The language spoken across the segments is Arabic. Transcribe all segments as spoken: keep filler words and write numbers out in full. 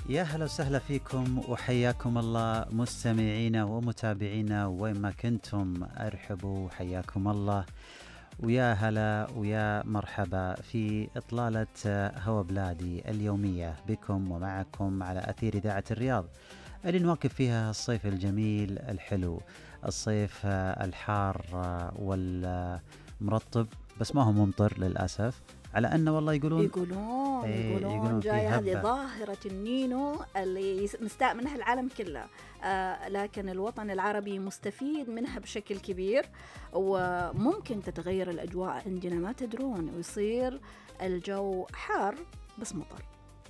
يا هلا وسهلا فيكم وحياكم الله مستمعينا ومتابعينا وين ما كنتم، أرحبوا حياكم الله ويا هلا ويا مرحبا في إطلالة هوا بلادي اليومية بكم ومعكم على أثير إذاعة الرياض اللي نواكب فيها الصيف الجميل الحلو، الصيف الحار والمرطب، بس ما هو ممطر للأسف، على أنه والله يقولون يقولون ايه يقولون, يقولون جاية هذه ظاهرة النينو اللي مستاء منها العالم كله، آه لكن الوطن العربي مستفيد منها بشكل كبير، وممكن تتغير الأجواء عندنا ما تدرون ويصير الجو حار بس مطر.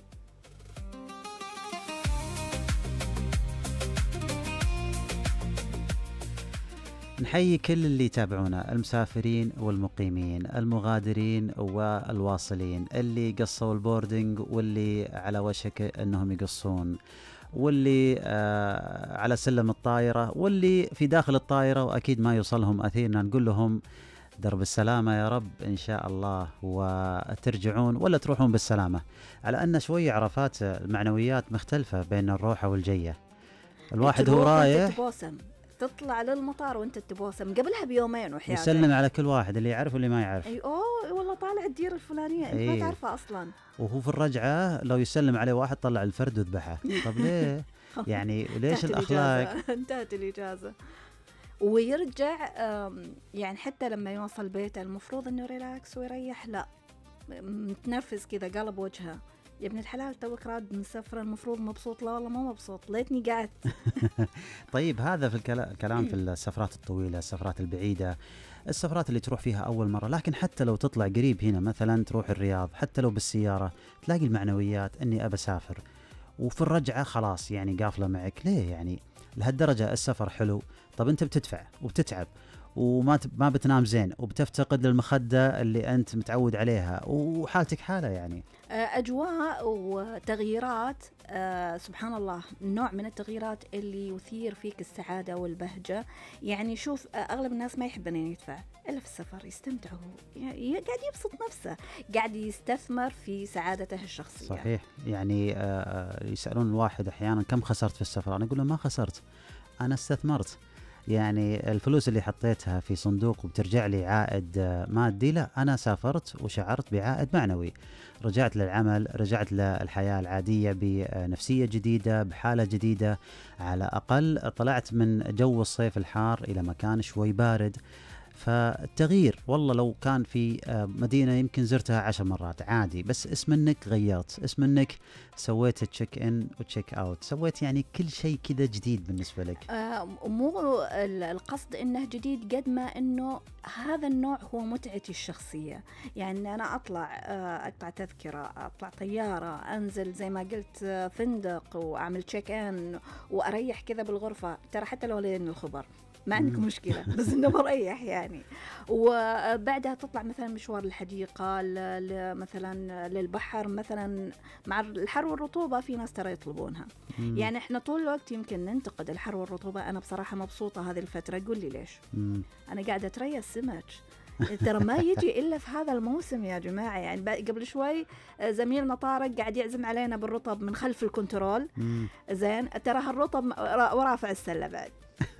نحيي كل اللي يتابعونا، المسافرين والمقيمين، المغادرين والواصلين، اللي قصوا البوردنج واللي على وشك أنهم يقصون، واللي آه على سلم الطائرة، واللي في داخل الطائرة وأكيد ما يوصلهم أثيرنا، نقول لهم درب السلامة يا رب إن شاء الله، وترجعون ولا تروحون بالسلامة، على أن شوية عرفات المعنويات مختلفة بين الروحة والجية. الواحد هو رايح تطلع للمطار وانت تبوسم قبلها بيومين وحياتك يسلم على كل واحد، اللي يعرف واللي ما يعرف. اي اوه والله طالع الدير الفلانيه انت ما تعرفها اصلا، وهو في الرجعه لو يسلم عليه واحد طلع الفرد وذبحه. طب ليه يعني ليش الاخلاق؟ انتهت الاجازه ويرجع يعني حتى لما يوصل بيته المفروض انه ريلاكس ويريح، لا متنرفز كذا قلب وجهه. يا ابن الحلال توك راد من سفرة المفروض مبسوط، لا والله ما مبسوط ليتني قعدت. طيب هذا في الكلام في السفرات الطويلة، السفرات البعيدة، السفرات اللي تروح فيها أول مرة، لكن حتى لو تطلع قريب هنا مثلا تروح الرياض حتى لو بالسيارة تلاقي المعنويات أني أبى أسافر، وفي الرجعة خلاص يعني قافلة معك. ليه يعني لهالدرجة السفر حلو؟ طب أنت بتدفع وبتتعب وما ما بتنام زين وبتفتقد للمخدة اللي أنت متعود عليها وحالتك حالة، يعني أجواء وتغييرات. أه سبحان الله، نوع من التغييرات اللي يثير فيك السعادة والبهجة. يعني شوف أغلب الناس ما يحب أن يدفع إلا في السفر، يستمتعوا، يعني قاعد يبسط نفسه، قاعد يستثمر في سعادته الشخصية. صحيح، يعني آه يسألون الواحد أحيانا كم خسرت في السفر، أنا أقول له ما خسرت، أنا استثمرت. يعني الفلوس اللي حطيتها في صندوق وبترجع لي عائد مادي، لا أنا سافرت وشعرت بعائد معنوي، رجعت للعمل، رجعت للحياة العادية بنفسية جديدة، بحالة جديدة، على أقل طلعت من جو الصيف الحار إلى مكان شوي بارد. فالتغيير والله لو كان في مدينة يمكن زرتها عشر مرات عادي، بس اسم انك غيرت، اسم انك سويت تشيك ان وتشيك اوت، سويت يعني كل شيء كذا جديد بالنسبة لك. آه مو القصد انه جديد قد ما انه هذا النوع هو متعتي الشخصية. يعني انا اطلع آه اقطع تذكرة، اطلع طيارة، انزل زي ما قلت فندق واعمل تشيك ان واريح كذا بالغرفة، ترى حتى لو لين الخبر ما عندك مشكلة، بس إنه مريح يعني. وبعدها تطلع مثلا مشوار الحديقة مثلا للبحر، مثلا مع الحر والرطوبة في ناس ترى يطلبونها. مم. يعني إحنا طول الوقت يمكن ننتقد الحر والرطوبة، أنا بصراحة مبسوطة هذه الفترة. قول لي ليش؟ مم. أنا قاعدة أتريا السمك، ترى ما يجي إلا في هذا الموسم يا جماعة. يعني قبل شوي زميلنا طارق قاعد يعزم علينا بالرطب من خلف الكنترول. مم. زين ترى هالرطب ورافع السلة بعد.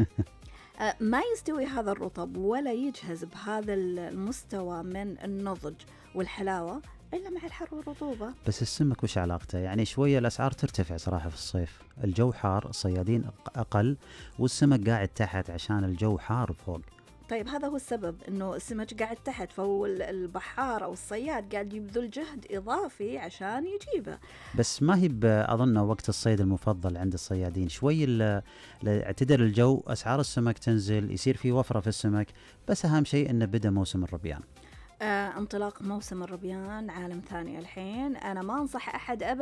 ما يستوي هذا الرطب ولا يجهز بهذا المستوى من النضج والحلاوة إلا مع الحر والرطوبة. بس السمك وش علاقته؟ يعني شوية الأسعار ترتفع صراحة في الصيف، الجو حار، الصيادين أقل، والسمك قاعد تحت عشان الجو حار فوق. طيب هذا هو السبب انه السمك قاعد تحت، فهو البحار او الصياد قاعد يبذل جهد اضافي عشان يجيبه. بس ما هي اظن وقت الصيد المفضل عند الصيادين، شوي اعتدل الجو، اسعار السمك تنزل، يصير في وفرة في السمك، بس اهم شيء انه بدا موسم الربيان. آه انطلاق موسم الربيان عالم ثاني الحين. انا ما انصح احد ابدا